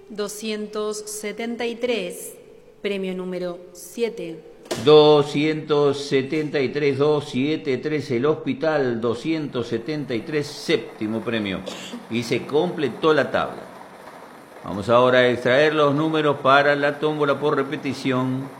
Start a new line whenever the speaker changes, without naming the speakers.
273, premio número 7.
273, 273, el hospital, 273, séptimo premio. Y se completó la tabla. Vamos ahora a extraer los números para la tómbola por repetición.